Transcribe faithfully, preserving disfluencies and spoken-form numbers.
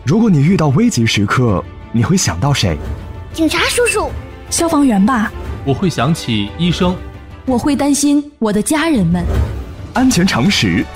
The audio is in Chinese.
如果你遇到危急时刻，你会想到谁？ 警察叔叔。 消防员吧。 我会想起医生。 我会担心我的家人们。 安全常识